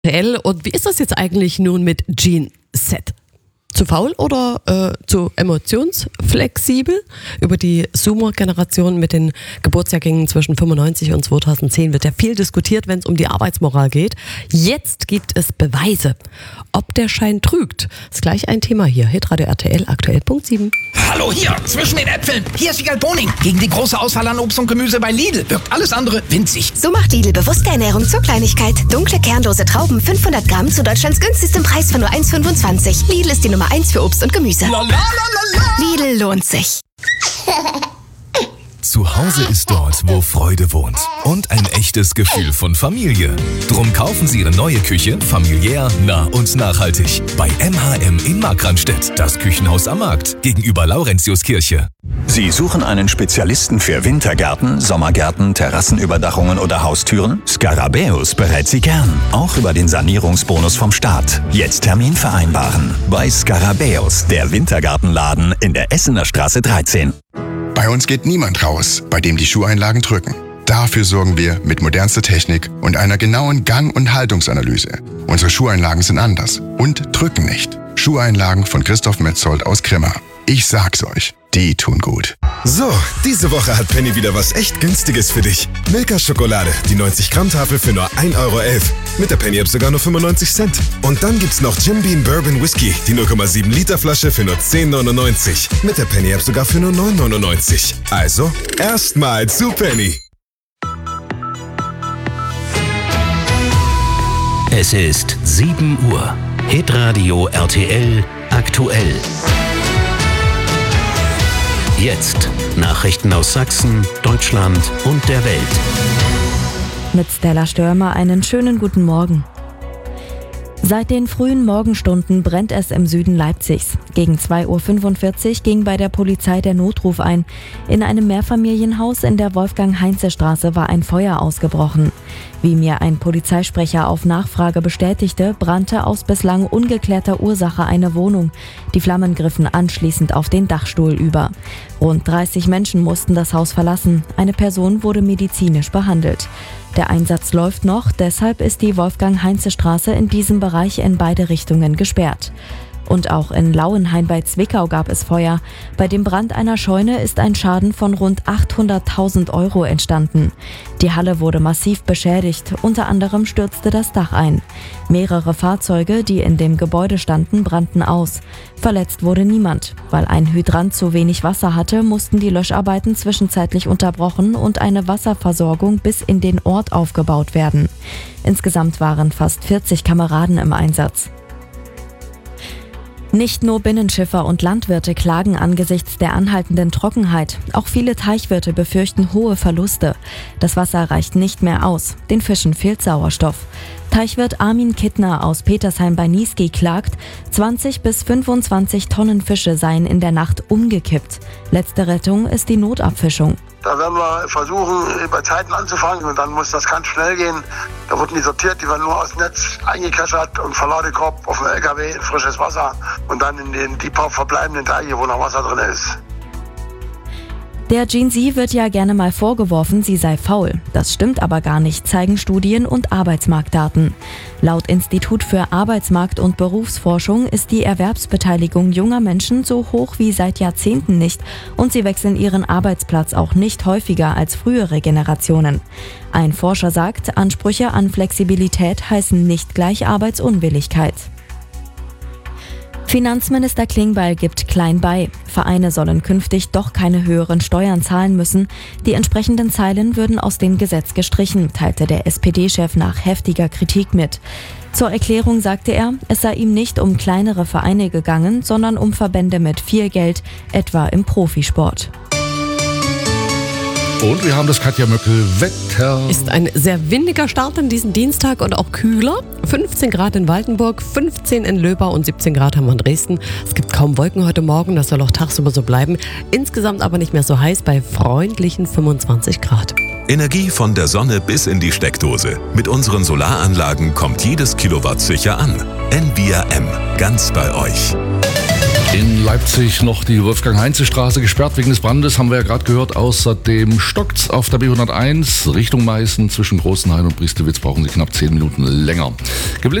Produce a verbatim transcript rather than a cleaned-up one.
Und wie ist das jetzt eigentlich nun mit Gen Z? Zu faul oder äh, zu emotionsflexibel? Über die Zoomer-Generation mit den Geburtsjahrgängen zwischen fünfundneunzig und zweitausendzehn wird ja viel diskutiert, wenn es um die Arbeitsmoral geht. Jetzt gibt es Beweise. Ob der Schein trügt, ist gleich ein Thema hier. Hitradio R T L, aktuell Punkt sieben. Hallo hier, zwischen den Äpfeln. Hier ist Wiegald Boning. Gegen die große Auswahl an Obst und Gemüse bei Lidl wirkt alles andere winzig. So macht Lidl bewusste Ernährung zur Kleinigkeit. Dunkle, kernlose Trauben, fünfhundert Gramm zu Deutschlands günstigstem Preis von nur eins Komma fünfundzwanzig. Lidl ist die Nummer eins für Obst und Gemüse. La, la, la, la, la. Lidl lohnt sich. Zu Hause ist dort, wo Freude wohnt. Und ein echtes Gefühl von Familie. Drum kaufen Sie Ihre neue Küche familiär, nah und nachhaltig. Bei M H M in Markranstädt. Das Küchenhaus am Markt. Gegenüber Laurentiuskirche. Sie suchen einen Spezialisten für Wintergärten, Sommergärten, Terrassenüberdachungen oder Haustüren? Scarabäus berät Sie gern. Auch über den Sanierungsbonus vom Staat. Jetzt Termin vereinbaren. Bei Scarabäus, der Wintergartenladen in der Essener Straße dreizehn. Bei uns geht niemand raus, bei dem die Schuheinlagen drücken. Dafür sorgen wir mit modernster Technik und einer genauen Gang- und Haltungsanalyse. Unsere Schuheinlagen sind anders und drücken nicht. Schuheinlagen von Christoph Metzold aus Grimma. Ich sag's euch, die tun gut. So, diese Woche hat Penny wieder was echt Günstiges für dich. Milka Schokolade, die neunzig Gramm Tafel für nur ein Euro elf. Mit der Penny-App sogar nur fünfundneunzig Cent. Und dann gibt's noch Jim Beam Bourbon Whisky, die null Komma sieben Liter Flasche für nur zehn neunundneunzig. Mit der Penny-App sogar für nur neun neunundneunzig. Also, erstmal zu Penny. Es ist sieben Uhr. Hitradio R T L aktuell. Jetzt Nachrichten aus Sachsen, Deutschland und der Welt. Mit Stella Störmer einen schönen guten Morgen. Seit den frühen Morgenstunden brennt es im Süden Leipzigs. Gegen zwei Uhr fünfundvierzig ging bei der Polizei der Notruf ein. In einem Mehrfamilienhaus in der Wolfgang-Heinze-Straße war ein Feuer ausgebrochen. Wie mir ein Polizeisprecher auf Nachfrage bestätigte, brannte aus bislang ungeklärter Ursache eine Wohnung. Die Flammen griffen anschließend auf den Dachstuhl über. Rund dreißig Menschen mussten das Haus verlassen. Eine Person wurde medizinisch behandelt. Der Einsatz läuft noch, deshalb ist die Wolfgang-Heinze-Straße in diesem Bereich in beide Richtungen gesperrt. Und auch in Lauenhain bei Zwickau gab es Feuer. Bei dem Brand einer Scheune ist ein Schaden von rund achthunderttausend Euro entstanden. Die Halle wurde massiv beschädigt, unter anderem stürzte das Dach ein. Mehrere Fahrzeuge, die in dem Gebäude standen, brannten aus. Verletzt wurde niemand. Weil ein Hydrant zu wenig Wasser hatte, mussten die Löscharbeiten zwischenzeitlich unterbrochen und eine Wasserversorgung bis in den Ort aufgebaut werden. Insgesamt waren fast vierzig Kameraden im Einsatz. Nicht nur Binnenschiffer und Landwirte klagen angesichts der anhaltenden Trockenheit. Auch viele Teichwirte befürchten hohe Verluste. Das Wasser reicht nicht mehr aus. Den Fischen fehlt Sauerstoff. Teichwirt Armin Kittner aus Petersheim bei Niesky klagt, zwanzig bis fünfundzwanzig Tonnen Fische seien in der Nacht umgekippt. Letzte Rettung ist die Notabfischung. Da werden wir versuchen, bei Zeiten anzufangen und dann muss das ganz schnell gehen. Da wurden die sortiert, die werden nur aus dem Netz eingekeschert und Verladekorb auf dem L K W, frisches Wasser und dann in den die paar verbleibenden Teiche, wo noch Wasser drin ist. Der Gen Z wird ja gerne mal vorgeworfen, sie sei faul. Das stimmt aber gar nicht, zeigen Studien und Arbeitsmarktdaten. Laut Institut für Arbeitsmarkt- und Berufsforschung ist die Erwerbsbeteiligung junger Menschen so hoch wie seit Jahrzehnten nicht und sie wechseln ihren Arbeitsplatz auch nicht häufiger als frühere Generationen. Ein Forscher sagt, Ansprüche an Flexibilität heißen nicht gleich Arbeitsunwilligkeit. Finanzminister Klingbeil gibt klein bei. Vereine sollen künftig doch keine höheren Steuern zahlen müssen. Die entsprechenden Zeilen würden aus dem Gesetz gestrichen, teilte der S P D-Chef nach heftiger Kritik mit. Zur Erklärung sagte er, es sei ihm nicht um kleinere Vereine gegangen, sondern um Verbände mit viel Geld, etwa im Profisport. Und wir haben das Katja Möckel Wetter. Ist ein sehr windiger Start in diesen Dienstag und auch kühler. fünfzehn Grad in Waldenburg, fünfzehn in Löbau und siebzehn Grad haben wir in Dresden. Es gibt kaum Wolken heute Morgen, das soll auch tagsüber so bleiben. Insgesamt aber nicht mehr so heiß bei freundlichen fünfundzwanzig Grad. Energie von der Sonne bis in die Steckdose. Mit unseren Solaranlagen kommt jedes Kilowatt sicher an. Envia M. Ganz bei euch. In Leipzig noch die Wolfgang-Heinze-Straße gesperrt wegen des Brandes, haben wir ja gerade gehört. Außerdem stockt's auf der B hunderteins Richtung Meißen. Zwischen Großenhain und Priestewitz brauchen Sie knapp zehn Minuten länger.